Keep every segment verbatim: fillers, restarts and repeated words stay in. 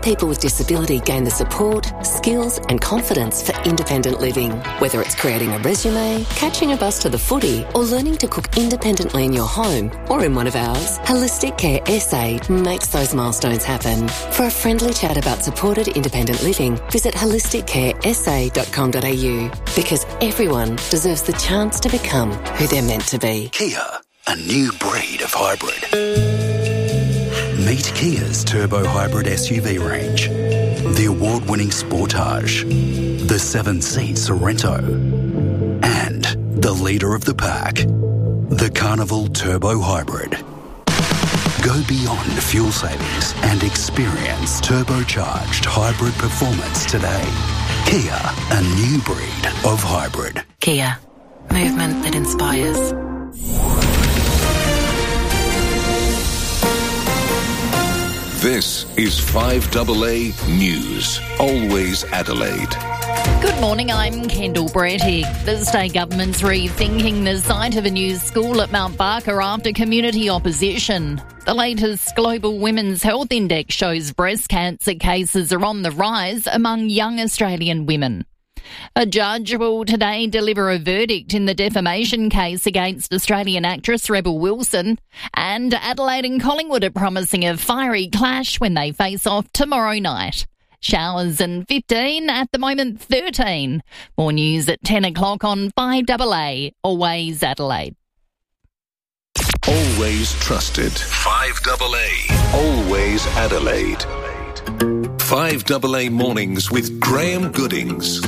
People with disability gain the support, skills and confidence for independent living. Whether it's creating a resume, catching a bus to the footy or learning to cook independently in your home or in one of ours, Holistic Care S A makes those milestones happen. For a friendly chat about supported independent living, visit holistic care s a dot com dot a u because everyone deserves the chance to become who they're meant to be. Kia, a new breed of hybrid. Meet Kia's Turbo Hybrid S U V range. The award-winning Sportage, the seven-seat Sorrento, and the leader of the pack, the Carnival Turbo Hybrid. Go beyond fuel savings and experience turbocharged hybrid performance today. Kia, a new breed of hybrid. Kia, movement that inspires. This is five A A News, always Adelaide. Good morning, I'm Kendall Brettig. The state government's rethinking the site of a new school at Mount Barker after community opposition. The latest Global Women's Health Index shows breast cancer cases are on the rise among young Australian women. A judge will today deliver a verdict in the defamation case against Australian actress Rebel Wilson, and Adelaide and Collingwood are promising a fiery clash when they face off tomorrow night. Showers and fifteen, at the moment thirteen. More news at ten o'clock on five A A, always Adelaide. Always trusted. five A A, always Adelaide. five A A Mornings with Graham Goodings.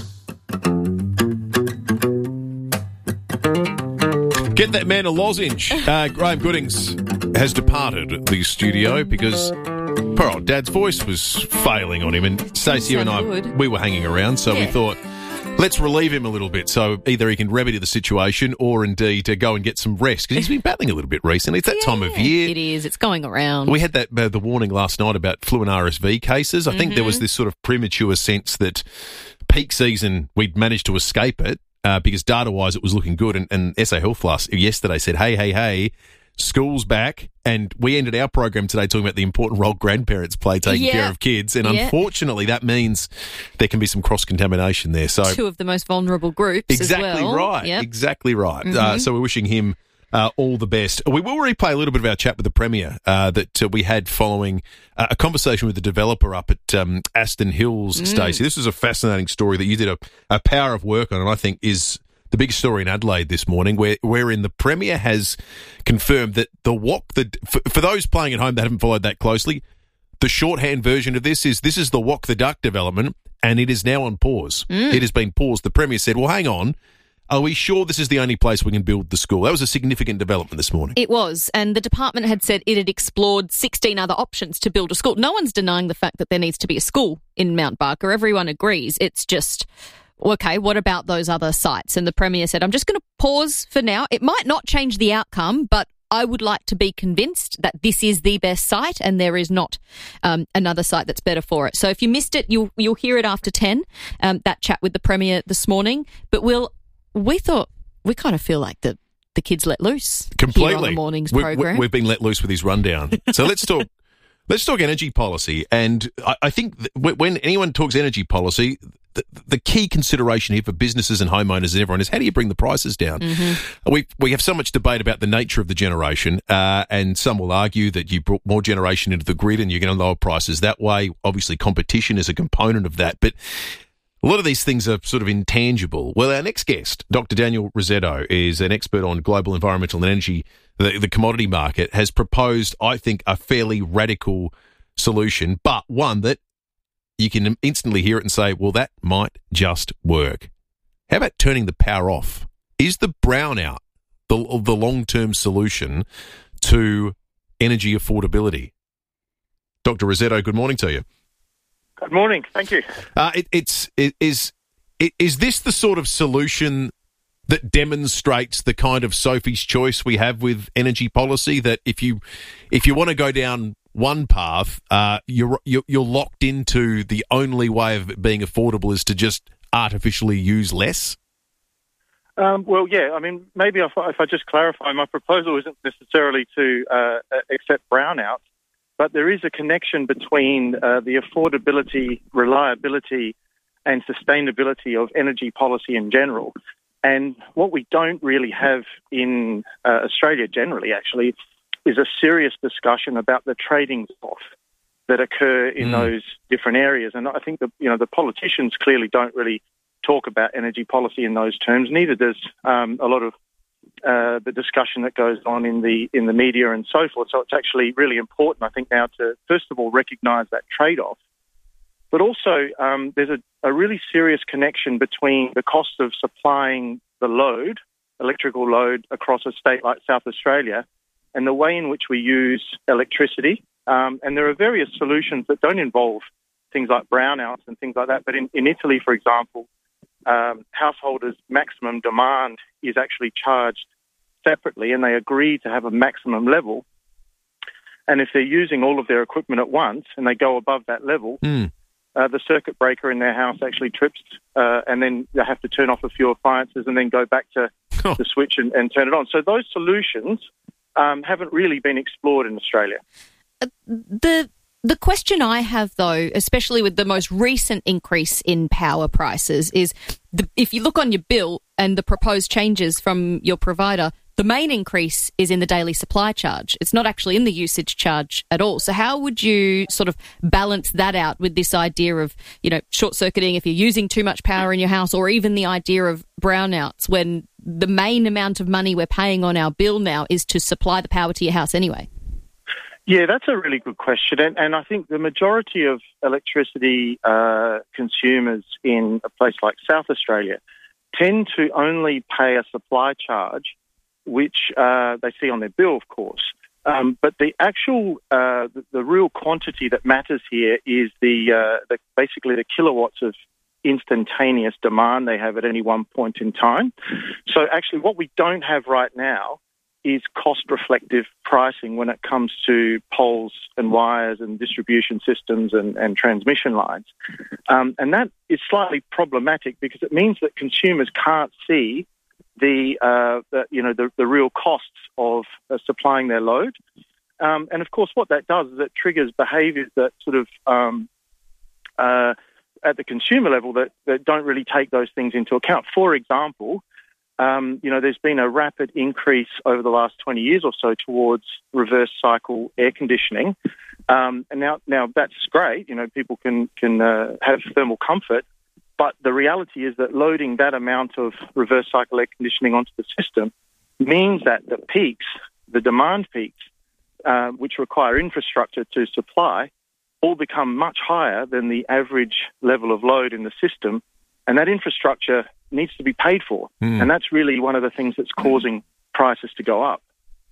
Get that man a lozenge. Uh, Graham Goodings has departed the studio because poor old Dad's voice was failing on him, and Stacey and I, good. we were hanging around, so Yeah. we thought, let's relieve him a little bit, so either he can remedy the situation or indeed to go and get some rest, because he's been battling a little bit recently. It's that time of year. It is. It's going around. We had that uh, the warning last night about flu and R S V cases. I mm-hmm. think there was this sort of premature sense that peak season we'd managed to escape it. Uh, because data-wise it was looking good, and, and S A Health last yesterday said, hey, hey, hey, school's back, and we ended our program today talking about the important role grandparents play taking Yeah. care of kids, and Yeah. unfortunately that means there can be some cross-contamination there. So Two of the most vulnerable groups exactly as well. right, Yep. exactly right. Mm-hmm. Uh, so we're wishing him Uh, all the best. We will replay a little bit of our chat with the Premier uh, that uh, we had following uh, a conversation with the developer up at um, Aston Hills, Mm. Stacey. This is a fascinating story that you did a, a power of work on, and I think is the big story in Adelaide this morning, where wherein the Premier has confirmed that the walk, the for, for those playing at home that haven't followed that closely, the shorthand version of this is this is the Walk the Duck development, and it is now on pause. Mm. It has been paused. The Premier said, well, hang on. Are we sure this is the only place we can build the school? That was a significant development this morning. It was, and the department had said it had explored sixteen other options to build a school. No one's denying the fact that there needs to be a school in Mount Barker. Everyone agrees. It's just, okay, what about those other sites? And the Premier said, I'm just going to pause for now. It might not change the outcome, but I would like to be convinced that this is the best site and there is not um, another site that's better for it. So if you missed it, you'll, you'll hear it after ten, um, that chat with the Premier this morning. But we'll... We thought, we kind of feel like the, the kids let loose Completely. here on the morning's we, program. We, we've been let loose with his rundown. So let's talk let's talk energy policy. And I, I think that when anyone talks energy policy, the, the key consideration here for businesses and homeowners and everyone is how do you bring the prices down? Mm-hmm. We we have so much debate about the nature of the generation, uh, and some will argue that you brought more generation into the grid and you're going to lower prices that way. Obviously, competition is a component of that, but a lot of these things are sort of intangible. Well, our next guest, Doctor Daniel Rossetto, is an expert on global environmental and energy, the, the commodity market, has proposed, I think, a fairly radical solution, but one that you can instantly hear it and say, well, that might just work. How about turning the power off? Is the brownout the, the long-term solution to energy affordability? Doctor Rossetto, good morning to you. Good morning. Thank you. Uh, it, it's it, is it, is this the sort of solution that demonstrates the kind of Sophie's choice we have with energy policy? That if you if you want to go down one path, uh, you're, you're you're locked into the only way of it being affordable is to just artificially use less. Um, well, yeah. I mean, maybe if I, if I just clarify, my proposal isn't necessarily to uh, accept brownouts. but there is a connection between uh, the affordability, reliability, and sustainability of energy policy in general. And what we don't really have in uh, Australia generally, actually, is a serious discussion about the trading off that occur in mm. those different areas. And I think that, you know, the politicians clearly don't really talk about energy policy in those terms. Neither does um, a lot of uh, the discussion that goes on in the in the media and so forth. So it's actually really important, I think, now to, first of all, recognise that trade-off. But also, um, there's a, a really serious connection between the cost of supplying the load, electrical load, across a state like South Australia, and the way in which we use electricity. Um, and there are various solutions that don't involve things like brownouts and things like that. But in, in Italy, for example, um, householders' maximum demand is actually charged separately, and they agree to have a maximum level. And if they're using all of their equipment at once and they go above that level, mm. uh, the circuit breaker in their house actually trips, uh, and then they have to turn off a few appliances and then go back to oh. the switch and, and turn it on. So those solutions um, haven't really been explored in Australia. Uh, the the question I have, though, especially with the most recent increase in power prices, is the, if you look on your bill and the proposed changes from your provider, the main increase is in the daily supply charge. It's not actually in the usage charge at all. So how would you sort of balance that out with this idea of, you know, short-circuiting if you're using too much power in your house, or even the idea of brownouts when the main amount of money we're paying on our bill now is to supply the power to your house anyway? Yeah, that's a really good question. And, and I think the majority of electricity uh, consumers in a place like South Australia tend to only pay a supply charge, which uh, they see on their bill, of course. Um, but the actual, uh, the, the real quantity that matters here is the, uh, the basically the kilowatts of instantaneous demand they have at any one point in time. So actually what we don't have right now is cost-reflective pricing when it comes to poles and wires and distribution systems and, and transmission lines. Um, and that is slightly problematic because it means that consumers can't see the, uh, the you know, the, the real costs of uh, supplying their load. Um, and, of course, what that does is it triggers behaviours that sort of, um, uh, at the consumer level, that, that don't really take those things into account. For example, Um, you know, there's been a rapid increase over the last twenty years or so towards reverse cycle air conditioning. Um, and now, now that's great. You know, people can, can uh, have thermal comfort. But the reality is that loading that amount of reverse cycle air conditioning onto the system means that the peaks, the demand peaks, uh, which require infrastructure to supply, all become much higher than the average level of load in the system. And that infrastructure needs to be paid for. Mm. And that's really one of the things that's causing prices to go up.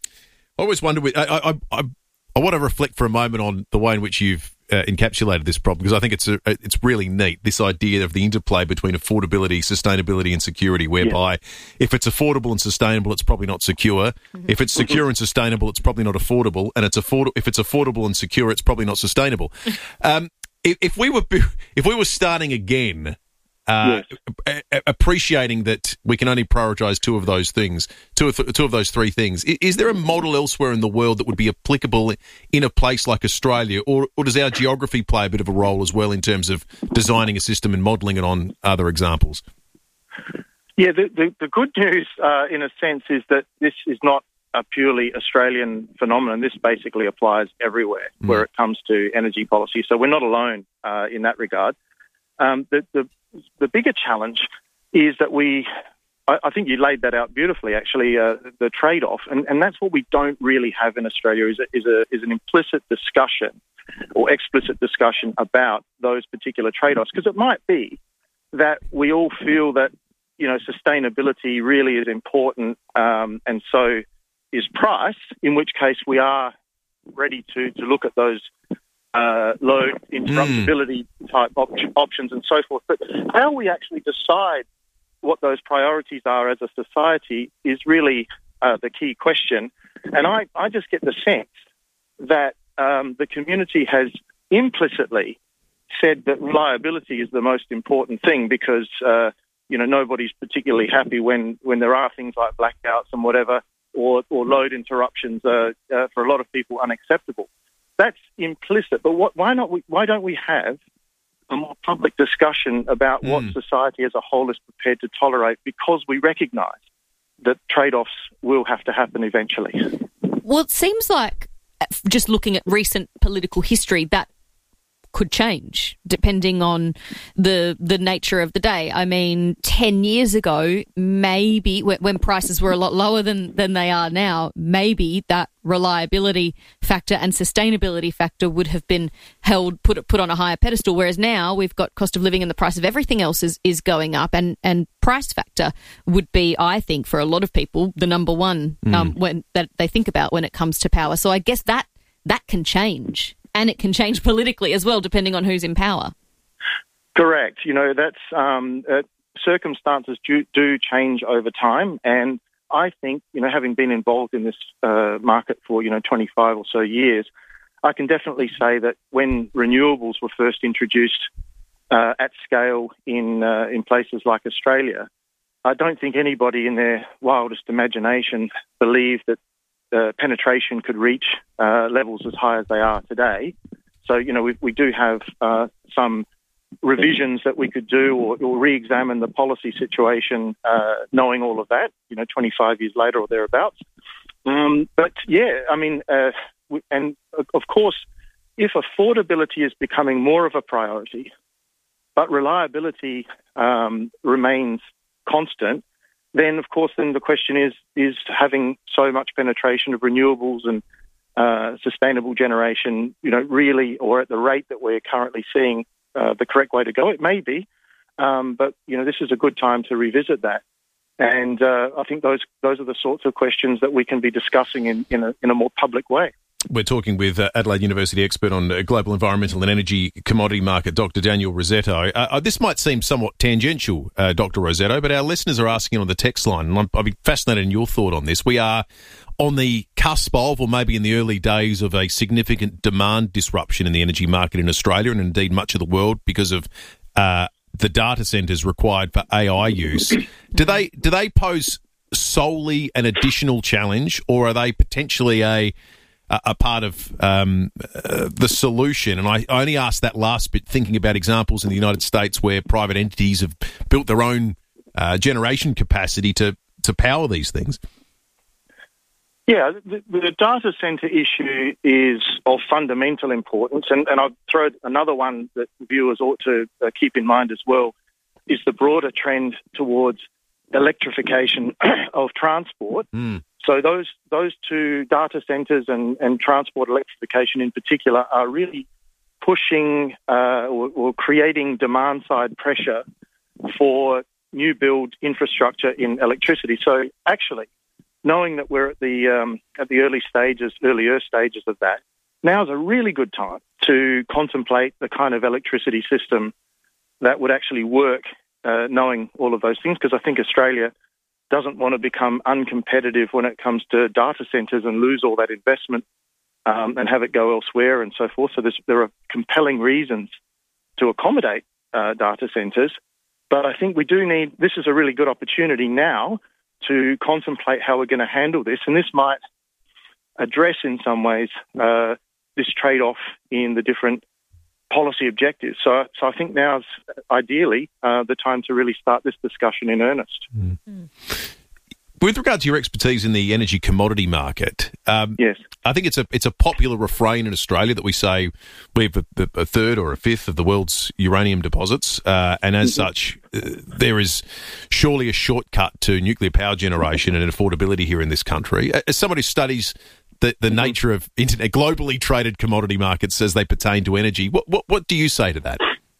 I always wonder, I, I, I, I want to reflect for a moment on the way in which you've uh, encapsulated this problem, because I think it's a, it's really neat, this idea of the interplay between affordability, sustainability and security, whereby yeah. if it's affordable and sustainable, it's probably not secure. Mm-hmm. If it's secure and sustainable, it's probably not affordable. And it's afford- if it's affordable and secure, it's probably not sustainable. um, if, if we were if we were starting again, Uh, yes. a- appreciating that we can only prioritise two of those things, two of, th- two of those three things. Is, is there a model elsewhere in the world that would be applicable in a place like Australia, or, or does our geography play a bit of a role as well in terms of designing a system and modelling it on other examples? Yeah, the, the, the good news, uh, in a sense, is that this is not a purely Australian phenomenon. This basically applies everywhere mm. where it comes to energy policy. So we're not alone uh, in that regard. Um, the, the The bigger challenge is that we, I, I think you laid that out beautifully, actually, uh, the trade-off, and, and that's what we don't really have in Australia is a, is a is an implicit discussion or explicit discussion about those particular trade-offs, because it might be that we all feel that, you know, sustainability really is important, um, and so is price, in which case we are ready to, to look at those Uh, load interruptibility mm. type op- options and so forth. But how we actually decide what those priorities are as a society is really uh, the key question. And I, I just get the sense that um, the community has implicitly said that reliability is the most important thing because, uh, you know, nobody's particularly happy when, when there are things like blackouts and whatever, or, or load interruptions are, uh, for a lot of people, unacceptable. that's implicit. But what, why not? We, why don't we have a more public discussion about mm. what society as a whole is prepared to tolerate? Because we recognise that trade-offs will have to happen eventually. Well, it seems like, just looking at recent political history, that could change depending on the the nature of the day. I mean, ten years ago, maybe when, when prices were a lot lower than, than they are now, maybe that reliability factor and sustainability factor would have been held, put put on a higher pedestal, whereas now we've got cost of living and the price of everything else is, is going up, and, and price factor would be, I think, for a lot of people, the number one mm. um, when that they think about when it comes to power. So I guess that that can change. And it can change politically as well, depending on who's in power. Correct. You know, that's um, uh, circumstances do, do change over time. And I think, you know, having been involved in this uh, market for, you know, twenty-five or so years, I can definitely say that when renewables were first introduced uh, at scale in uh, in places like Australia, I don't think anybody in their wildest imagination believed that Uh, penetration could reach uh, levels as high as they are today. So, you know, we, we do have uh, some revisions that we could do or, or re-examine the policy situation, uh, knowing all of that, you know, twenty-five years later or thereabouts. Um, but, yeah, I mean, uh, we, and of course, if affordability is becoming more of a priority, but reliability um, remains constant, then, of course, then the question is, is having so much penetration of renewables and uh, sustainable generation, you know, really, or at the rate that we're currently seeing, uh, the correct way to go? It may be, um, but, you know, this is a good time to revisit that. And uh, I think those those are the sorts of questions that we can be discussing in, in, a, in a more public way. We're talking with uh, Adelaide University expert on uh, global environmental and energy commodity market, Doctor Daniel Rossetto. Uh, uh, this might seem somewhat tangential, uh, Doctor Rossetto, but our listeners are asking on the text line, and I'm, I'd be fascinated in your thought on this. We are on the cusp of, or maybe in the early days of, a significant demand disruption in the energy market in Australia and indeed much of the world because of uh, the data centres required for A I use. Do they do they pose solely an additional challenge, or are they potentially a a part of um, uh, the solution? And I only asked that last bit thinking about examples in the United States where private entities have built their own uh, generation capacity to, to power these things. Yeah, the, the data centre issue is of fundamental importance, and, and I'll throw another one that viewers ought to uh, keep in mind as well, is the broader trend towards electrification of transport. Mm. So those those two, data centres and, and transport electrification in particular, are really pushing uh, or, or creating demand-side pressure for new build infrastructure in electricity. So actually, knowing that we're at the um, at the early stages, earlier stages of that, now is a really good time to contemplate the kind of electricity system that would actually work, uh, knowing all of those things, because I think Australia doesn't want to become uncompetitive when it comes to data centres and lose all that investment um, and have it go elsewhere and so forth. So there are compelling reasons to accommodate uh, data centres. But I think we do need, this is a really good opportunity now to contemplate how we're going to handle this. And this might address in some ways uh, this trade-off in the different policy objectives. So, so I think now's ideally uh, the time to really start this discussion in earnest. Mm. Mm. With regard to your expertise in the energy commodity market, um, yes, I think it's a it's a popular refrain in Australia that we say we have a, a third or a fifth of the world's uranium deposits, uh, and as mm-hmm. such, uh, there is surely a shortcut to nuclear power generation and affordability here in this country. As somebody who studies the, the mm-hmm. nature of internet, globally traded commodity markets as they pertain to energy, what what, what do you say to that?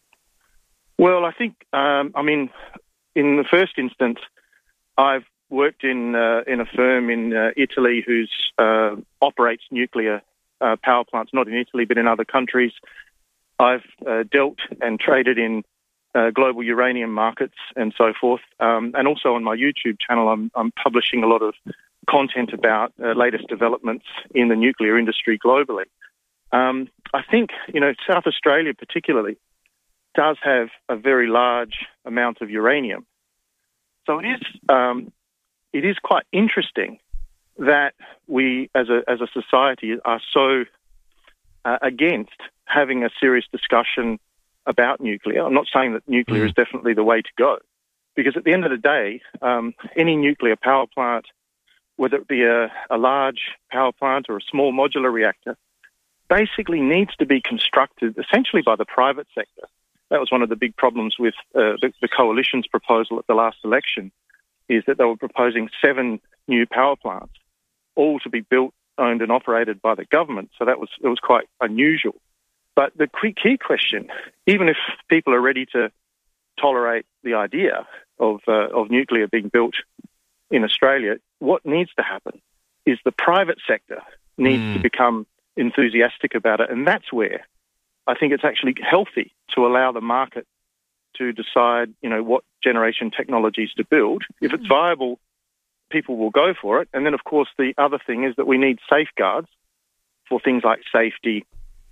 Well, I think, um, I mean, in the first instance, I've worked in uh, in a firm in uh, Italy who's uh, operates nuclear uh, power plants, not in Italy but in other countries. I've uh, dealt and traded in uh, global uranium markets and so forth. Um, and also on my YouTube channel, I'm, I'm publishing a lot of content about uh, latest developments in the nuclear industry globally. Um, I think, you know, South Australia particularly does have a very large amount of uranium. So it is... Um, It is quite interesting that we, as a as a society, are so uh, against having a serious discussion about nuclear. I'm not saying that nuclear mm. is definitely the way to go, because at the end of the day, um, any nuclear power plant, whether it be a, a large power plant or a small modular reactor, basically needs to be constructed essentially by the private sector. That was one of the big problems with uh, the, the coalition's proposal at the last election, is that they were proposing seven new power plants, all to be built, owned and operated by the government. So that was it was quite unusual. But the key question, even if people are ready to tolerate the idea of uh, of nuclear being built in Australia, what needs to happen is the private sector needs mm. to become enthusiastic about it. And that's where I think it's actually healthy to allow the market to decide, you know, what generation technologies to build. If it's viable, people will go for it. And then, of course, the other thing is that we need safeguards for things like safety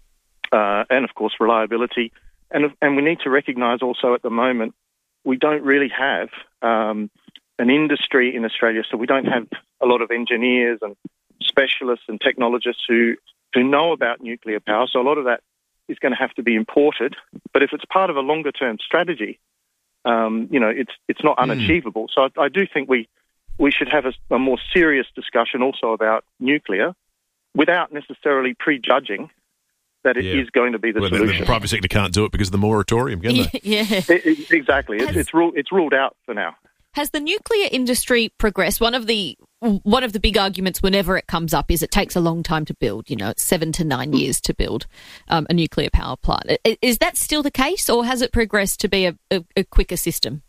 uh, and, of course, reliability. And, and we need to recognise also at the moment we don't really have um, an industry in Australia, so we don't have a lot of engineers and specialists and technologists who, who know about nuclear power. So a lot of that is going to have to be imported. But if it's part of a longer-term strategy, um, you know, it's it's not unachievable. Mm. So I, I do think we we should have a, a more serious discussion also about nuclear without necessarily prejudging that it yeah. is going to be the well, solution. The, the private sector can't do it because of the moratorium, can they? yeah. It, it, exactly. Has, it's, it's, ruled, it's ruled out for now. Has the nuclear industry progressed? One of the one of the big arguments whenever it comes up is it takes a long time to build. You know, it's seven to nine years to build um, a nuclear power plant. Is that still the case, or has it progressed to be a, a, a quicker system?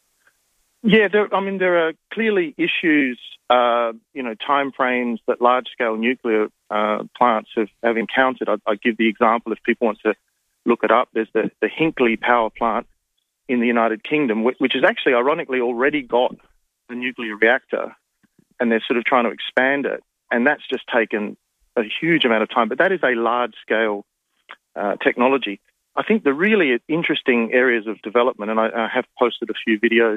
Yeah, there, I mean, there are clearly issues, uh, you know, timeframes that large-scale nuclear uh, plants have, have encountered. I, I give the example, if people want to look it up, there's the, the Hinkley power plant in the United Kingdom, which has actually, ironically, already got a nuclear reactor, and they're sort of trying to expand it. And that's just taken a huge amount of time. But that is a large-scale uh, technology. I think the really interesting areas of development, and I, I have posted a few videos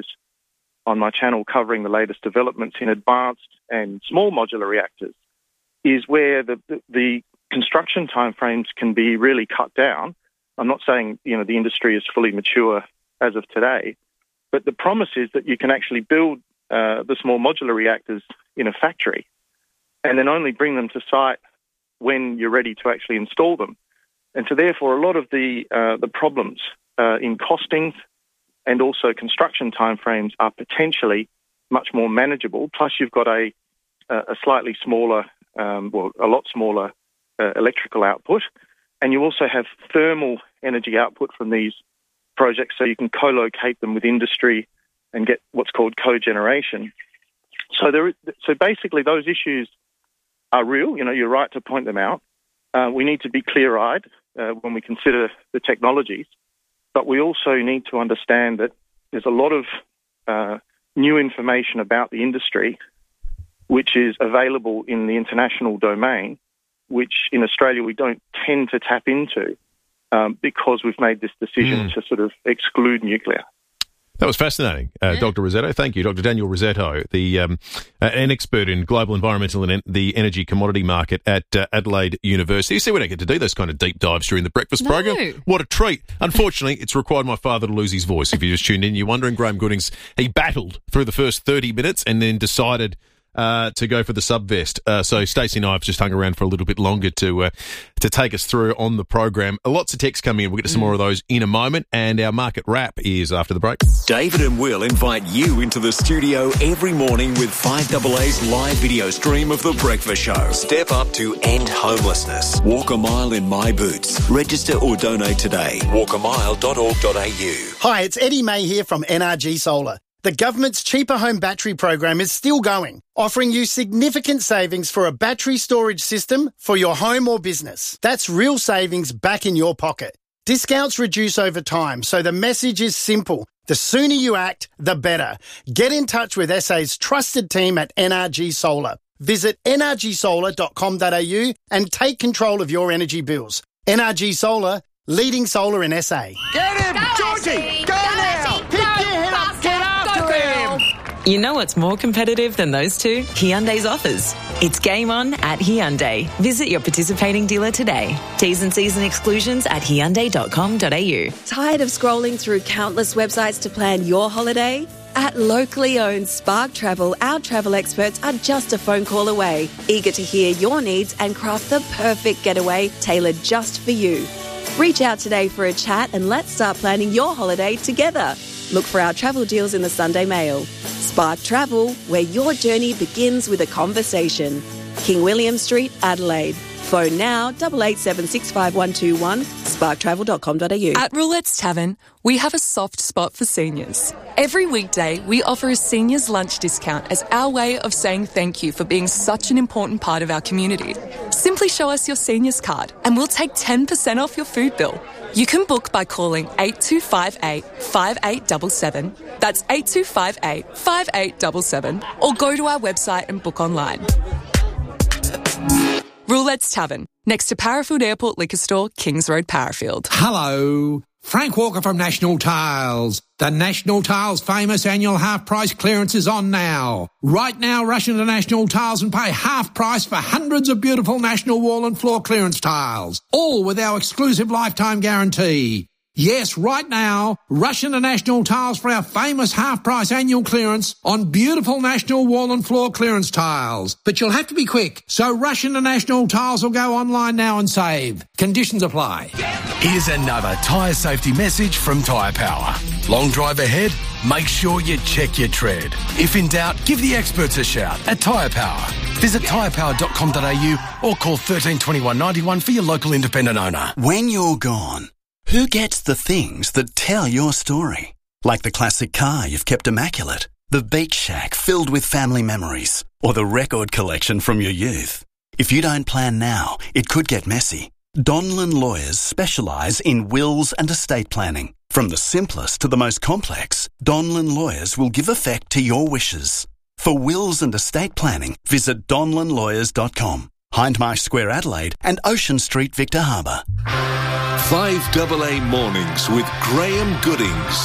on my channel covering the latest developments in advanced and small modular reactors, is where the, the, the construction timeframes can be really cut down. I'm not saying, you know, the industry is fully mature as of today, but the promise is that you can actually build uh, the small modular reactors in a factory and then only bring them to site when you're ready to actually install them. And so therefore a lot of the uh, the problems uh, in costings and also construction timeframes are potentially much more manageable. Plus, you've got a a slightly smaller, um, well, a lot smaller uh, electrical output, and you also have thermal energy output from these projects, so you can co-locate them with industry and get what's called cogeneration. So there, so basically, those issues are real. You know, you're right to point them out. Uh, we need to be clear-eyed uh, when we consider the technologies. But we also need to understand that there's a lot of uh, new information about the industry which is available in the international domain, which in Australia we don't tend to tap into um, because we've made this decision mm. to sort of exclude nuclear. That was fascinating, uh, yeah. Doctor Rossetto. Thank you, Doctor Daniel Rossetto, the um, uh, an expert in global environmental and en- the energy commodity market at uh, Adelaide University. You see, we don't get to do those kind of deep dives during the breakfast no. program. What a treat. Unfortunately, it's required my father to lose his voice. If you just tuned in, you're wondering, Graham Goodings, he battled through the first thirty minutes and then decided Uh, to go for the subvest. Uh, so Stacey and I have just hung around for a little bit longer to uh, to take us through on the program. Uh, lots of texts coming in. We'll get to some more of those in a moment. And our market wrap is after the break. David and Will invite you into the studio every morning with five A A's live video stream of The Breakfast Show. Step up to end homelessness. Walk a mile in my boots. Register or donate today. walk a mile dot org dot a u. Hi, it's Eddie May here from N R G Solar. The government's Cheaper Home Battery program is still going, offering you significant savings for a battery storage system for your home or business. That's real savings back in your pocket. Discounts reduce over time, so the message is simple. The sooner you act, the better. Get in touch with S A's trusted team at N R G Solar. Visit n r g solar dot com dot a u and take control of your energy bills. N R G Solar, leading solar in S A. Get him! Go, Georgie! Ashley. Go, Go, now! Ashley. Pick Go, your head up! faster. Get after Go, him! girl. You know what's more competitive than those two? Hyundai's offers. It's game on at Hyundai. Visit your participating dealer today. T's and C's and exclusions at hyundai dot com dot a u. Tired of scrolling through countless websites to plan your holiday? At locally owned Spark Travel, our travel experts are just a phone call away, eager to hear your needs and craft the perfect getaway tailored just for you. Reach out today for a chat and let's start planning your holiday together. Look for our travel deals in the Sunday Mail. Spark Travel, where your journey begins with a conversation. King William Street, Adelaide. Phone now, eight eight seven six five one two one, spark travel dot com dot a u. At Roulette's Tavern, we have a soft spot for seniors. Every weekday, we offer a seniors lunch discount as our way of saying thank you for being such an important part of our community. Simply show us your seniors card and we'll take ten percent off your food bill. You can book by calling eight two five eight, five eight seven seven. That's eight two five eight, five eight seven seven. Or go to our website and book online. Roulette's Tavern, next to Parafield Airport Liquor Store, Kings Road, Parafield. Hello, Frank Walker from National Tiles. The National Tiles famous annual half price clearance is on now. Right now, rush into National Tiles and pay half price for hundreds of beautiful National wall and floor clearance tiles, all with our exclusive lifetime guarantee. Yes, right now, rush into National Tiles for our famous half-price annual clearance on beautiful National wall and floor clearance tiles. But you'll have to be quick, so rush into National Tiles or go online now and save. Conditions apply. Here's another tyre safety message from Tyre Power. Long drive ahead? Make sure you check your tread. If in doubt, give the experts a shout at Tyre Power. Visit tyre power dot com dot a u or call thirteen twenty-one ninety-one for your local independent owner. When you're gone, who gets the things that tell your story? Like the classic car you've kept immaculate, the beach shack filled with family memories, or the record collection from your youth. If you don't plan now, it could get messy. Donlan Lawyers specialise in wills and estate planning. From the simplest to the most complex, Donlan Lawyers will give effect to your wishes. For wills and estate planning, visit donlan lawyers dot com. Hindmarsh Square, Adelaide, and Ocean Street, Victor Harbour. five double A Mornings with Graham Goodings.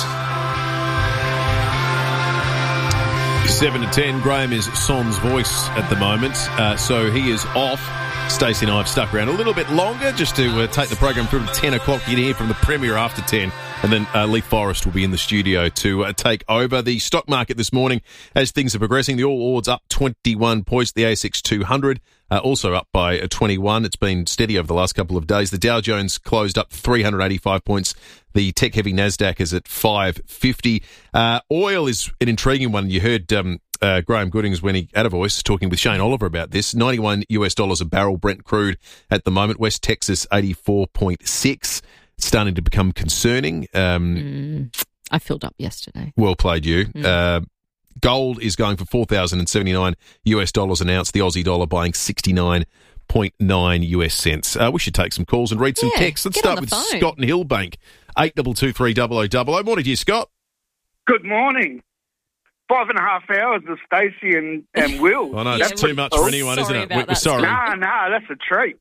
seven to ten, Graham is Son's voice at the moment, uh, so he is off. Stacey and I have stuck around a little bit longer just to uh, take the program through to ten o'clock. You can hear from the Premier after ten, and then uh, Lee Forrest will be in the studio to uh, take over. The stock market this morning, as things are progressing, the All Ords up twenty-one points, the A S X two hundred uh, also up by uh, twenty-one. It's been steady over the last couple of days. The Dow Jones closed up three hundred eighty-five points. The tech-heavy NASDAQ is at five fifty. Uh, oil is an intriguing one. You heard um, uh, Graham Goodings when he had a voice talking with Shane Oliver about this. ninety-one US dollars a barrel Brent crude at the moment. West Texas eighty-four point six. It's starting to become concerning. Um, mm, I filled up yesterday. Well played, you. Mm. Uh, gold is going for four thousand seventy-nine US dollars an ounce. The Aussie dollar buying sixty-nine point nine US cents. Uh, we should take some calls and read some yeah, texts. Let's get start on with the phone. Scott in Hillbank. eight two two three double oh double oh. Morning to you, Scott. Good morning. Five and a half hours of Stacey and, and Will. I know, it's That's too much for anyone, isn't it? We're, we're sorry. No, no, that's a treat.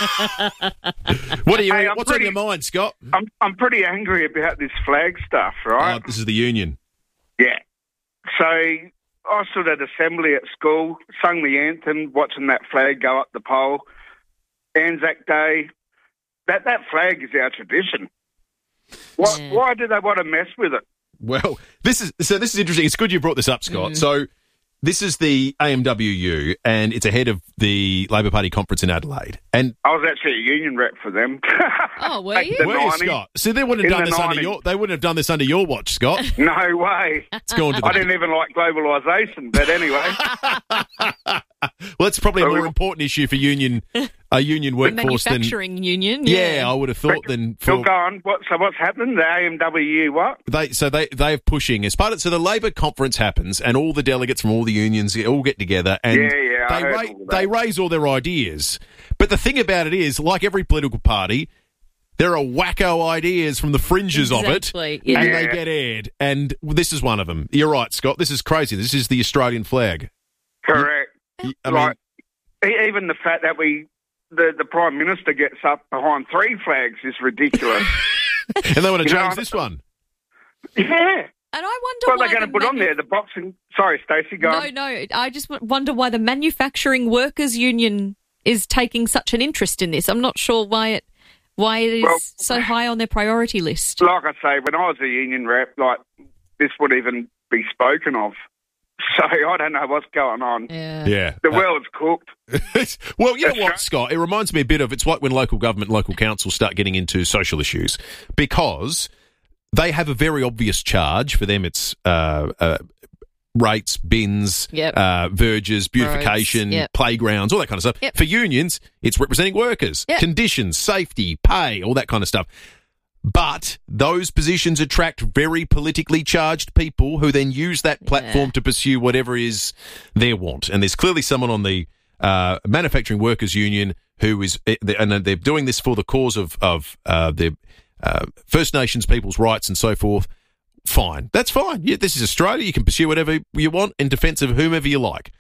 What are you? Hey, what's pretty, on your mind, Scott? I'm I'm pretty angry about this flag stuff, right? Oh, this is the union. Yeah. So I stood at assembly at school, sung the anthem, watching that flag go up the pole. Anzac Day. That that flag is our tradition. Why, Yeah. why do they want to mess with it? Well, this is so. This is interesting. It's good you brought this up, Scott. Mm. So, this is the A M W U, and it's ahead of the Labor Party conference in Adelaide. And I was actually a union rep for them. Oh, were Back you? in the where is nineties. Scott? So they wouldn't have In done the this under nineties. your. They wouldn't have done this under your watch, Scott. No way. It's going to the. I didn't even like globalisation, but anyway. Well, it's probably a So more we- important issue for union, a union workforce than. Manufacturing union. Yeah, Yeah, I would have thought than Still for go on. What, so what's happening? The A M W U what? they. So they they are pushing as part of. So the Labor conference happens, and all the delegates from all the unions all get together, and Yeah, yeah, I they heard ra- all of that. they raise all their ideas. But the thing about it is, like every political party, there are wacko ideas from the fringes Exactly, of it, yeah. and Yeah. they get aired. And this is one of them. You're right, Scott. This is crazy. This is the Australian flag. Correct. I mean, like, e- even the fact that we, the, the Prime Minister gets up behind three flags is ridiculous. and they want to You know, change this one. Yeah. And I wonder what why are they going to put manu- on there? The boxing... Sorry, Stacey, go No, on. no. I just w- wonder why the Manufacturing Workers Union is taking such an interest in this. I'm not sure why it why it is Well, so high on their priority list. Like I say, when I was a union rep, like, this would even be spoken of. So I don't know what's going on. Yeah. Yeah. The Uh, world's cooked. Well, you know what, Scott? It reminds me a bit of, it's like when local government, local councils start getting into social issues, because they have a very obvious charge. For them, it's uh, uh, rates, bins, Yep. uh, verges, beautification, Roads, yep. playgrounds, all that kind of stuff. Yep. For unions, it's representing workers, Yep. conditions, safety, pay, all that kind of stuff. But those positions attract very politically charged people who then use that platform Yeah. to pursue whatever is their want. And there's clearly someone on the uh, Manufacturing Workers Union who is, and they're doing this for the cause of, of uh, their uh, First Nations people's rights and so forth. Fine. That's fine. Yeah, this is Australia. You can pursue whatever you want in defence of whomever you like.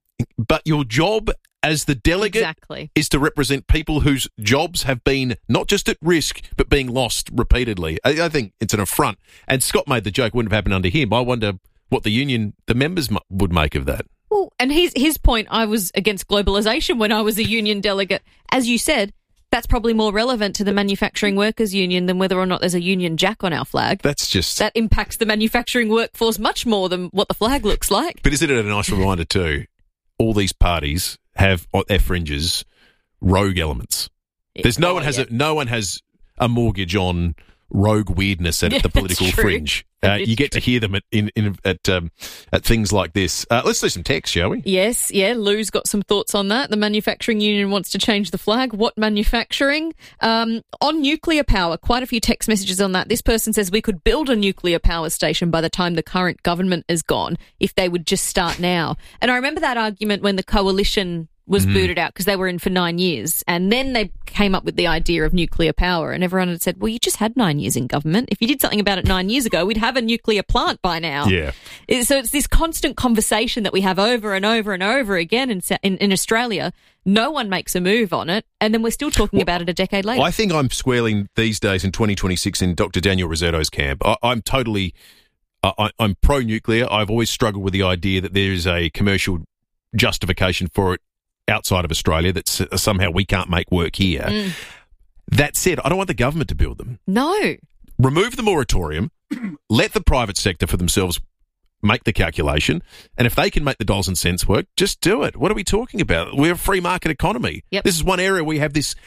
But your job as the delegate Exactly. is to represent people whose jobs have been not just at risk, but being lost repeatedly. I, I think it's an affront. And Scott made the joke, wouldn't have happened under him. I wonder what the union, the members m- would make of that. Well, and his his point, I was against globalisation when I was a union delegate. As you said, that's probably more relevant to the Manufacturing Workers Union than whether or not there's a Union Jack on our flag. That's just... That impacts the manufacturing workforce much more than what the flag looks like. But isn't it a nice reminder too? All these parties have on their fringes rogue elements. There's no Oh, one has yeah. a no one has a mortgage on rogue weirdness at Yeah, the that's political true. fringe. That Uh, is you get to true. hear them at in, in at um, at things like this. Uh, let's do some text, shall we? Yes, yeah, Lou's got some thoughts on that. The manufacturing union wants to change the flag. What manufacturing? Um, on nuclear power, quite a few text messages on that. This person says we could build a nuclear power station by the time the current government is gone if they would just start now. And I remember that argument when the coalition was Mm-hmm. booted out because they were in for nine years. And then they came up with the idea of nuclear power and everyone had said, well, you just had nine years in government. If you did something about it nine years ago, we'd have a nuclear plant by now. Yeah. It- So it's this constant conversation that we have over and over and over again in, Sa- in, in Australia. No one makes a move on it, and then we're still talking about it a decade later. I think I'm squarely these days in twenty twenty-six in Doctor Daniel Rossetto's camp. I, I'm totally, uh, I, I'm pro-nuclear. I've always struggled with the idea that there is a commercial justification for it outside of Australia that s- somehow we can't make work here. Mm. That said, I don't want the government to build them. No. Remove the moratorium, let the private sector for themselves make the calculation, and if they can make the dollars and cents work, just do it. What are we talking about? We're a free market economy. Yep. This is one area where we have this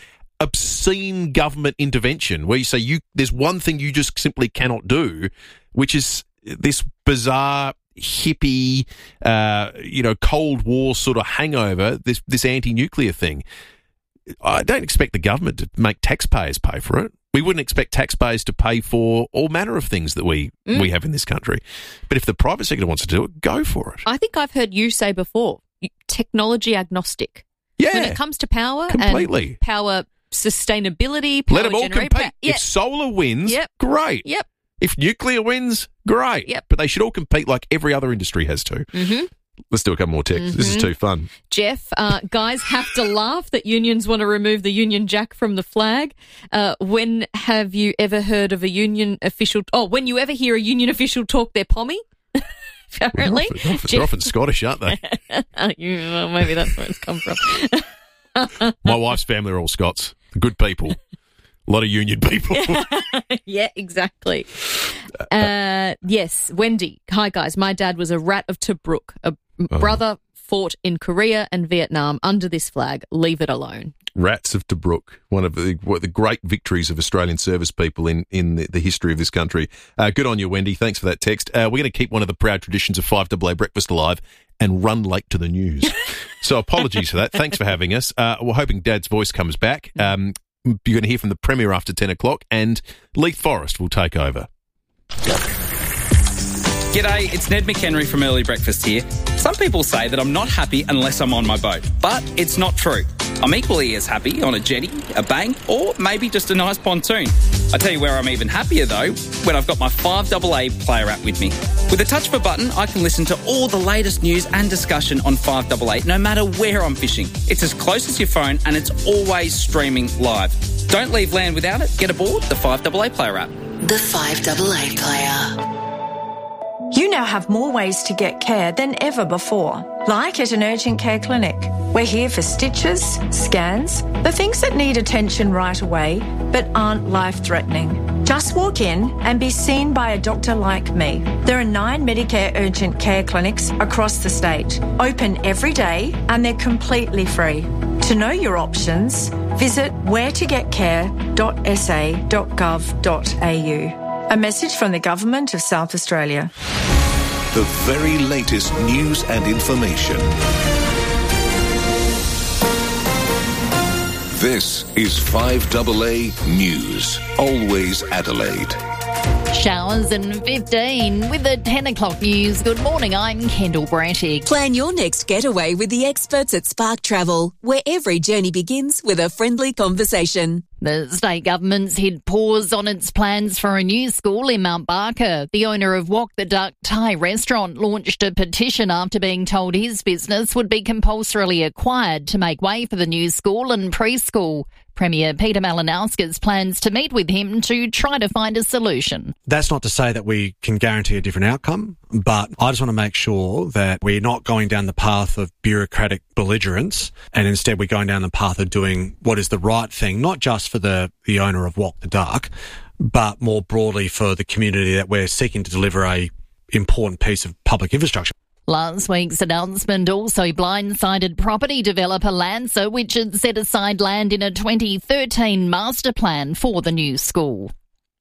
obscene government intervention where you say you there's one thing you just simply cannot do, which is this bizarre hippie, uh, you know, Cold War sort of hangover, this this anti-nuclear thing. I don't expect the government to make taxpayers pay for it. We wouldn't expect taxpayers to pay for all manner of things that we, Mm. we have in this country. But if the private sector wants to do it, go for it. I think I've heard you say before, you- technology agnostic. Yeah. When it comes to power Completely. and power sustainability, power Let them all generate- compete. Yeah. If solar wins, Yep. great. Yep. If nuclear wins, great. Yep. But they should all compete like every other industry has to. Mm-hmm. Let's do a couple more texts. This is Mhm. too fun. Jeff, uh, guys have to laugh that unions want to remove the Union Jack from the flag. Uh, when have you ever heard of a union official? Oh, when you ever hear a union official talk their pommy? Apparently. They're often, they're often Scottish, aren't they? You- well, maybe that's where it's come from. My wife's family are all Scots. Good people. A lot of union people. Yeah, exactly. Uh, yes, Wendy. Hi, guys. My dad was a rat of Tobruk. A Oh. brother fought in Korea and Vietnam under this flag. Leave it alone. Rats of Tobruk, one of the, one of the great victories of Australian service people in, in the, the history of this country. Uh, good on you, Wendy. Thanks for that text. Uh, we're going to keep one of the proud traditions of five A A Breakfast alive and run late to the news. So apologies for that. Thanks for having us. Uh, we're hoping Dad's voice comes back. Um, you're going to hear from the Premier after ten o'clock, and Leith Forrest will take over. G'day, it's Ned McHenry from Early Breakfast here. Some people say that I'm not happy unless I'm on my boat, but it's not true. I'm equally as happy on a jetty, a bank, or maybe just a nice pontoon. I tell you where I'm even happier though, when I've got my five A A player app with me. With a touch of a button, I can listen to all the latest news and discussion on five A A, no matter where I'm fishing. It's as close as your phone and it's always streaming live. Don't leave land without it. Get aboard the five A A player app. The five A A player. You now have more ways to get care than ever before, like at an urgent care clinic. We're here for stitches, scans, the things that need attention right away but aren't life-threatening. Just walk in and be seen by a doctor like me. There are nine Medicare urgent care clinics across the state, open every day, and they're completely free. To know your options, visit where to get care dot s a dot gov dot a u. A message from the Government of South Australia. The very latest news and information. This is five A A News. Always Adelaide. Showers in fifteen with the ten o'clock news. Good morning, I'm Kendall Brantig. Plan your next getaway with the experts at Spark Travel, where every journey begins with a friendly conversation. The state government's hit pause on its plans for a new school in Mount Barker. The owner of Walk the Duck Thai restaurant launched a petition after being told his business would be compulsorily acquired to make way for the new school and preschool. Premier Peter Malinauskas plans to meet with him to try to find a solution. That's not to say that we can guarantee a different outcome, but I just want to make sure that we're not going down the path of bureaucratic belligerence, and instead we're going down the path of doing what is the right thing, not just for the, the owner of Walk the Duck, but more broadly for the community that we're seeking to deliver a important piece of public infrastructure. Last week's announcement also blindsided property developer Lancer, which had set aside land in a twenty thirteen master plan for the new school.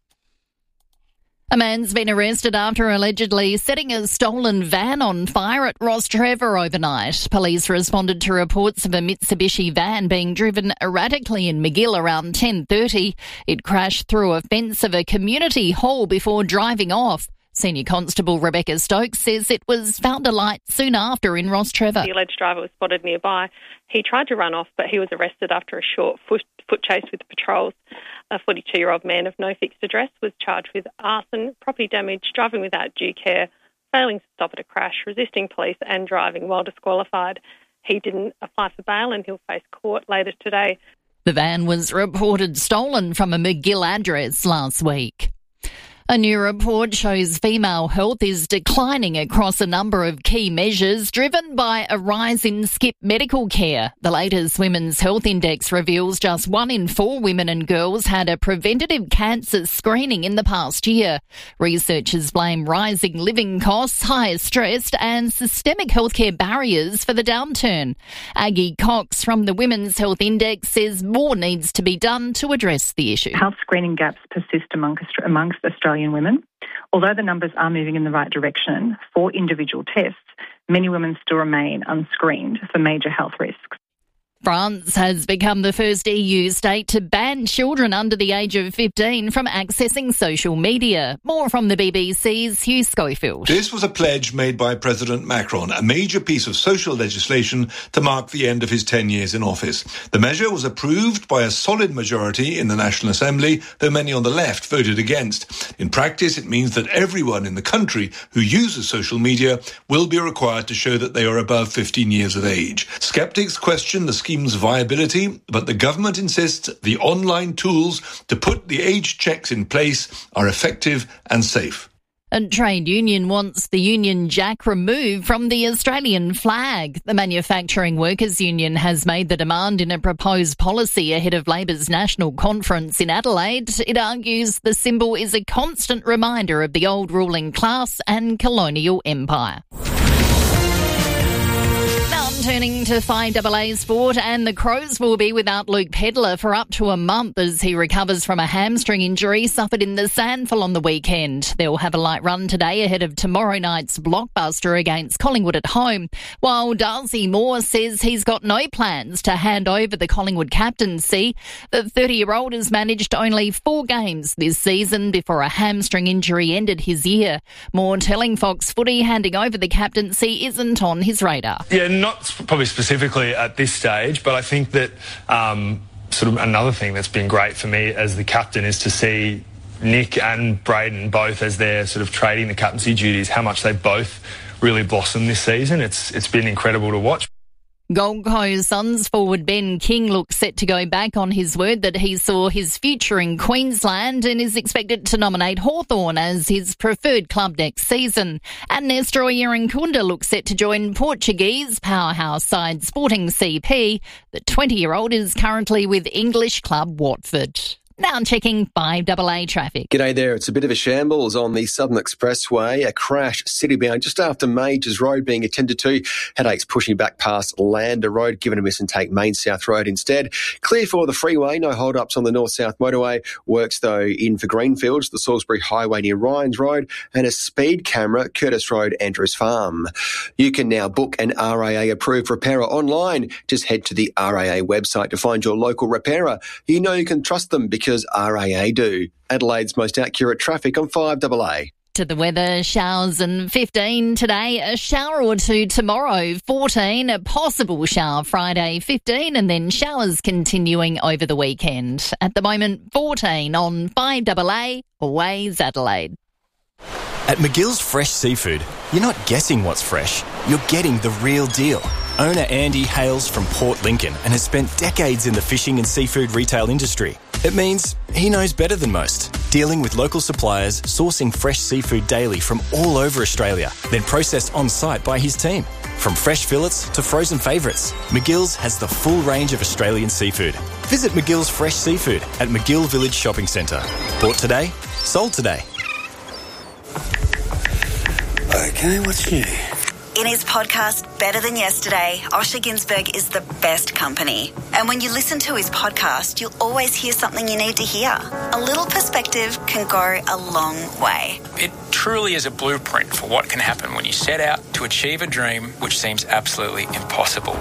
A man's been arrested after allegedly setting a stolen van on fire at Rostrevor overnight. Police responded to reports of a Mitsubishi van being driven erratically in Magill around ten thirty. It crashed through a fence of a community hall before driving off. Senior Constable Rebecca Stokes says it was found alight soon after in Rostrevor. The alleged driver was spotted nearby. He tried to run off, but he was arrested after a short foot, foot chase with the patrols. A forty-two-year-old man of no fixed address was charged with arson, property damage, driving without due care, failing to stop at a crash, resisting police and driving while disqualified. He didn't apply for bail and he'll face court later today. The van was reported stolen from a Magill address last week. A new report shows female health is declining across a number of key measures driven by a rise in skip medical care. The latest Women's Health Index reveals just one in four women and girls had a preventative cancer screening in the past year. Researchers blame rising living costs, higher stress and systemic healthcare barriers for the downturn. Aggie Cox from the Women's Health Index says more needs to be done to address the issue. Health screening gaps persist amongst, amongst Australian women. Although the numbers are moving in the right direction for individual tests, many women still remain unscreened for major health risks. France has become the first E U state to ban children under the age of fifteen from accessing social media. More from the B B C's Hugh Schofield. This was a pledge made by President Macron, a major piece of social legislation to mark the end of his ten years in office. The measure was approved by a solid majority in the National Assembly, though many on the left voted against. In practice, it means that everyone in the country who uses social media will be required to show that they are above fifteen years of age. Skeptics question the scheme's viability, but the government insists the online tools to put the age checks in place are effective and safe. A trade union wants the Union Jack removed from the Australian flag. The Manufacturing Workers Union has made the demand in a proposed policy ahead of Labor's national conference in Adelaide. It argues the symbol is a constant reminder of the old ruling class and colonial empire. Turning to five A A sport, and the Crows will be without Luke Pedlar for up to a month as he recovers from a hamstring injury suffered in the Sandful on the weekend. They'll have a light run today ahead of tomorrow night's blockbuster against Collingwood at home, while Darcy Moore says he's got no plans to hand over the Collingwood captaincy. The thirty-year-old has managed only four games this season before a hamstring injury ended his year. Moore telling Fox Footy handing over the captaincy isn't on his radar. Yeah, not probably specifically at this stage, but I think that um, sort of another thing that's been great for me as the captain is to see Nick and Braden both as they're sort of trading the captaincy duties, how much they both really blossomed this season. It's it's been incredible to watch. Gold Coast Suns forward Ben King looks set to go back on his word that he saw his future in Queensland and is expected to nominate Hawthorn as his preferred club next season. And Nestor Irankunda looks set to join Portuguese powerhouse side Sporting C P. The twenty-year-old is currently with English club Watford. Now I'm checking five A A traffic. G'day there. It's a bit of a shambles on the Southern Expressway. A crash citybound just after Majors Road being attended to. Headaches pushing back past Lander Road, given a miss and take Main South Road instead. Clear for the freeway. No hold-ups on the North-South motorway. Works, though, in for Greenfields, the Salisbury Highway near Ryans Road, and a speed camera, Curtis Road, Andrews Farm. You can now book an R A A-approved repairer online. Just head to the R A A website to find your local repairer. You know you can trust them because Because R A A do. Adelaide's most accurate traffic on five A A. To the weather, showers and fifteen today, a shower or two tomorrow, fourteen, a possible shower Friday, fifteen, and then showers continuing over the weekend. At the moment, fourteen on five A A, always Adelaide. At McGill's Fresh Seafood, you're not guessing what's fresh, you're getting the real deal. Owner Andy hails from Port Lincoln and has spent decades in the fishing and seafood retail industry. It means he knows better than most, dealing with local suppliers, sourcing fresh seafood daily from all over Australia, then processed on-site by his team. From fresh fillets to frozen favourites, McGill's has the full range of Australian seafood. Visit McGill's Fresh Seafood at McGill Village Shopping Centre. Bought today, sold today. Okay, what's new? In his podcast, Better Than Yesterday, Osher Ginsberg is the best company. And when you listen to his podcast, you'll always hear something you need to hear. A little perspective can go a long way. It truly is a blueprint for what can happen when you set out to achieve a dream which seems absolutely impossible.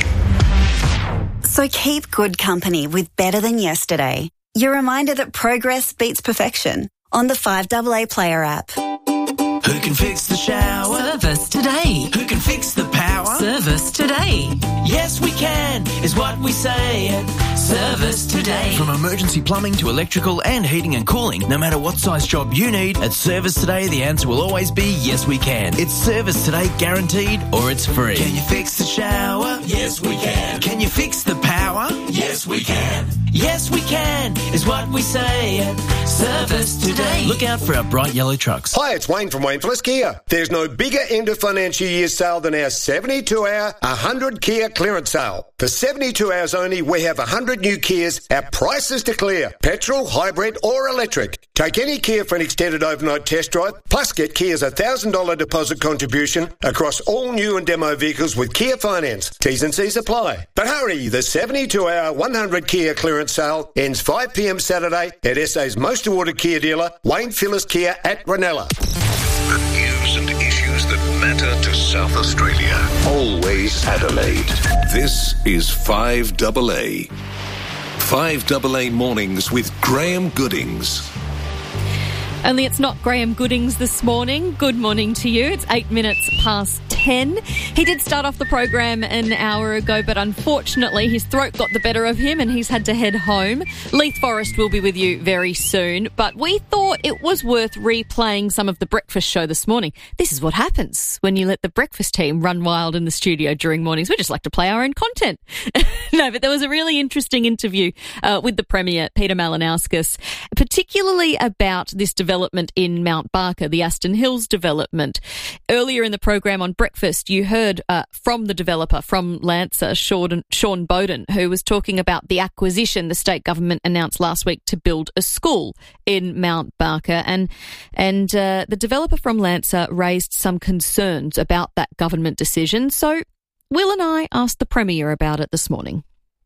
So keep good company with Better Than Yesterday. Your reminder that progress beats perfection on the five A A Player app. Who can fix the shower? Service today. Who can fix the power? Service today. Yes, we can, is what we say at Service Today. From emergency plumbing to electrical and heating and cooling, no matter what size job you need, at Service Today, the answer will always be yes, we can. It's Service Today guaranteed or it's free. Can you fix the shower? Yes, we can. Can you fix the power? Yes, we can. Yes, we can, is what we say at Service Today. Look out for our bright yellow trucks. Hi, it's Wayne from Wayne Phillips Kia. There's no bigger end of financial year sale than our seventy-two hour, one hundred Kia clearance sale. For seventy-two hours only, we have one hundred new Kias at prices to clear. Petrol, hybrid or electric. Take any Kia for an extended overnight test drive, plus get Kia's one thousand dollars deposit contribution across all new and demo vehicles with Kia Finance. T's and C's apply. But hurry, the seventy-two hour, one hundred Kia clearance sale ends five p m Saturday at S A's most awarded Kia dealer, Wayne Phillips Kia at Ranella. The news and issues that matter to South Australia. Always Adelaide. This is five A A. five A A Mornings with Graham Goodings. Only it's not Graham Goodings this morning. Good morning to you. It's eight minutes past ten. He did start off the program an hour ago, but unfortunately his throat got the better of him and he's had to head home. Leith Forrest will be with you very soon, but we thought it was worth replaying some of the breakfast show this morning. This is what happens when you let the breakfast team run wild in the studio during mornings. We just like to play our own content. No, but there was a really interesting interview uh, with the Premier, Peter Malinauskas, particularly about this development in Mount Barker, the Aston Hills development. Earlier in the program on Breakfast, you heard uh, from the developer, from Lancer, Sean, Sean Bowden, who was talking about the acquisition the state government announced last week to build a school in Mount Barker. And, and uh, the developer from Lancer raised some concerns about that government decision. So Will and I asked the Premier about it this morning.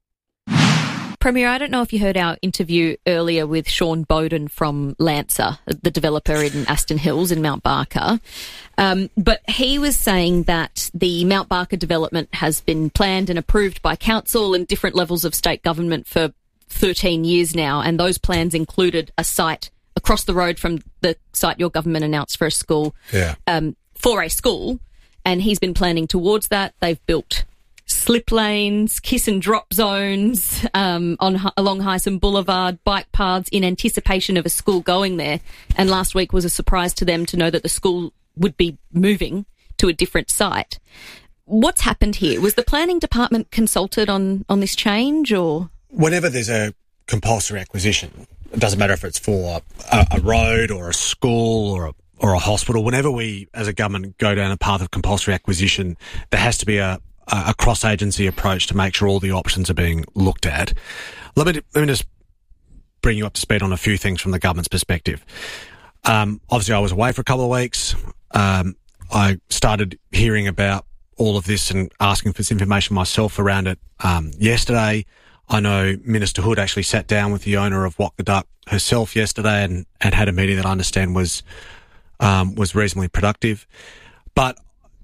Premier, I don't know if you heard our interview earlier with Sean Bowden from Lancer, the developer in Aston Hills in Mount Barker, um, but he was saying that the Mount Barker development has been planned and approved by council and different levels of state government for thirteen years now, and those plans included a site across the road from the site your government announced for a school, yeah. um, for a school, and he's been planning towards that. They've built slip lanes, kiss and drop zones um, on along Hyson Boulevard, bike paths in anticipation of a school going there. And last week was a surprise to them to know that the school would be moving to a different site. what's happened here? Was the planning department consulted on, on this change, or? Whenever there's a compulsory acquisition, it doesn't matter if it's for a, a road or a school or a, or a hospital, whenever we as a government go down a path of compulsory acquisition, there has to be a, a cross-agency approach to make sure all the options are being looked at. Let me, let me just bring you up to speed on a few things from the government's perspective. Um, obviously, I was away for a couple of weeks. Um, I started hearing about all of this and asking for some information myself around it um, yesterday. I know Minister Hood actually sat down with the owner of Walk the Duck herself yesterday and, and had a meeting that I understand was um, was reasonably productive. But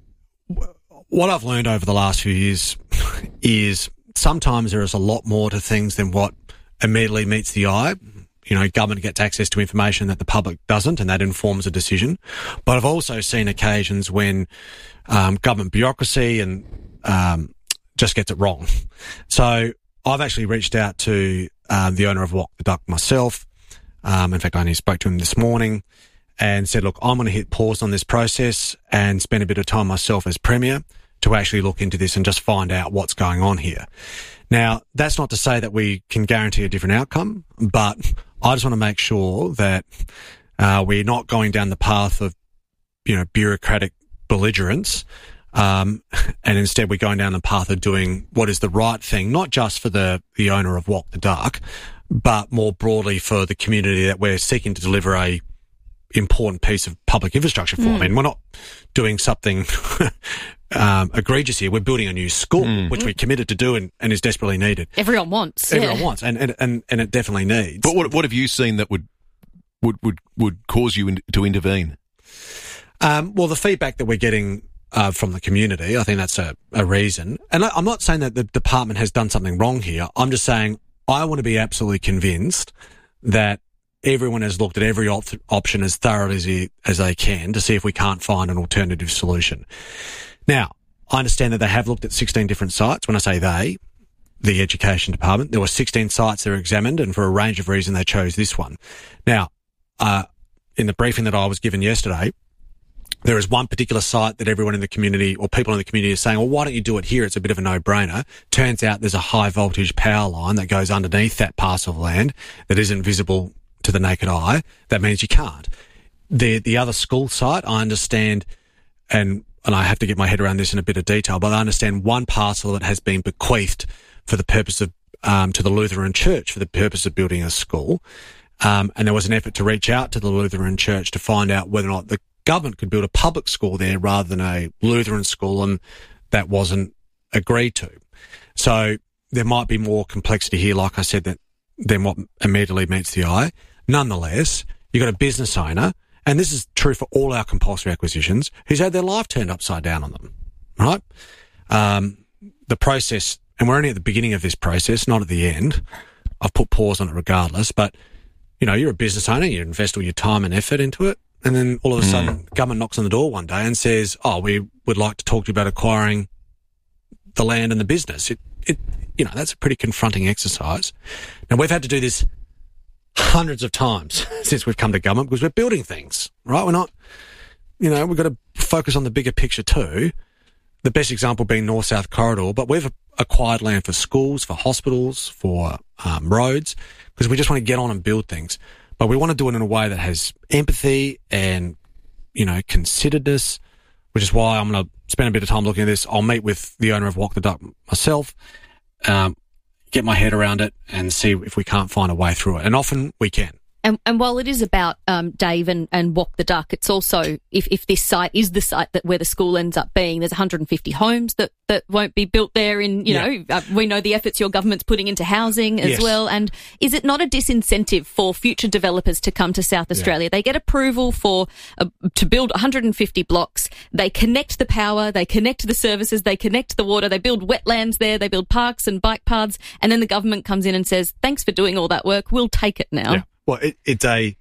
w- what I've learned over the last few years is sometimes there is a lot more to things than what immediately meets the eye. You know, government gets access to information that the public doesn't, and that informs a decision. But I've also seen occasions when um, government bureaucracy and um, just gets it wrong. So I've actually reached out to um, the owner of Walk the Duck myself. Um, in fact, I only spoke to him this morning and said, look, I'm going to hit pause on this process and spend a bit of time myself as Premier to actually look into this and just find out what's going on here. Now, that's not to say that we can guarantee a different outcome, but I just want to make sure that uh, we're not going down the path of, you know, bureaucratic belligerence, um, and instead we're going down the path of doing what is the right thing, not just for the, the owner of Walk the Duck, but more broadly for the community that we're seeking to deliver a important piece of public infrastructure for. Mm. I mean, we're not doing something um, egregious here. We're building a new school, mm. which we're committed to do and, and is desperately needed. Everyone wants. Everyone yeah. wants, and, and, and, and it definitely needs. But what what have you seen that would would would, would cause you in, to intervene? Um, well, the feedback that we're getting uh, from the community, I think that's a, a reason. And I, I'm not saying that the department has done something wrong here. I'm just saying I want to be absolutely convinced that everyone has looked at every op- option as thoroughly as, he, as they can to see if we can't find an alternative solution. Now, I understand that they have looked at sixteen different sites. When I say they, the Education Department, there were sixteen sites that were examined, and for a range of reasons they chose this one. Now, uh, in the briefing that I was given yesterday, there is one particular site that everyone in the community or people in the community are saying, well, why don't you do it here? It's a bit of a no-brainer. Turns out there's a high voltage power line that goes underneath that parcel of land that isn't visible to the naked eye. That means you can't. The the other school site, I understand, and and I have to get my head around this in a bit of detail, but I understand one parcel that has been bequeathed for the purpose of um, to the Lutheran Church for the purpose of building a school. Um, and there was an effort to reach out to the Lutheran Church to find out whether or not the government could build a public school there rather than a Lutheran school, and that wasn't agreed to. So there might be more complexity here, like I said, that than what immediately meets the eye. Nonetheless, you've got a business owner, and this is true for all our compulsory acquisitions, who's had their life turned upside down on them, right? Um, the process, and we're only at the beginning of this process, not at the end. I've put pause on it regardless, but, you know, you're a business owner, you invest all your time and effort into it, and then all of a sudden, mm. government knocks on the door one day and says, oh, we would like to talk to you about acquiring the land and the business. It, it, you know, that's a pretty confronting exercise. Now, we've had to do this hundreds of times since we've come to government because we're building things, right? We're not, you know, we've got to focus on the bigger picture too. The best example being North-South Corridor, but we've acquired land for schools, for hospitals, for um, roads, because we just want to get on and build things. But we want to do it in a way that has empathy and, you know, consideredness, which is why I'm going to spend a bit of time looking at this. I'll meet with the owner of Walk the Duck myself, um, get my head around it and see if we can't find a way through it. And often we can. And, and while it is about um, Dave and, and Walk the Duck, it's also, if, if this site is the site that where the school ends up being, there's one hundred fifty homes that, that won't be built there in, you yeah. know, uh, we know the efforts your government's putting into housing as yes. well. And is it not a disincentive for future developers to come to South Australia? Yeah. They get approval for uh, to build one hundred fifty blocks. They connect the power, they connect the services, they connect the water, they build wetlands there, they build parks and bike paths, and then the government comes in and says, thanks for doing all that work, we'll take it now. Yeah. Well, it, it's a,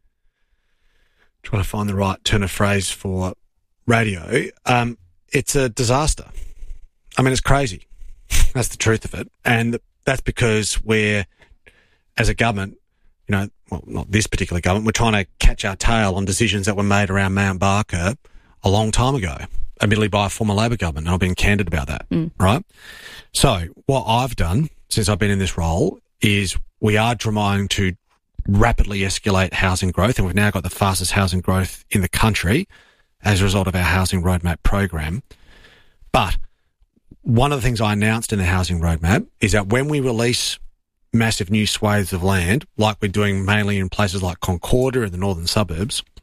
trying to find the right turn of phrase for radio, um, it's a disaster. I mean, it's crazy. That's the truth of it. And that's because we're, as a government, you know, well, not this particular government, we're trying to catch our tail on decisions that were made around Mount Barker a long time ago. admittedly by a former Labor government, and I've been candid about that, Mm. right? So what I've done since I've been in this role is we are trying to rapidly escalate housing growth, and we've now got the fastest housing growth in the country as a result of our Housing Roadmap program. But one of the things I announced in the Housing Roadmap is that when we release massive new swathes of land, like we're doing mainly in places like Concordia in the northern suburbs,